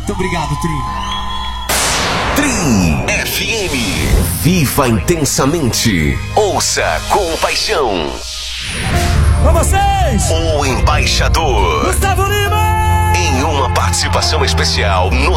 Muito obrigado, Tri. Tri FM. Viva intensamente. Ouça com paixão. Com vocês, O Embaixador. Gustavo Lima. Em uma participação especial no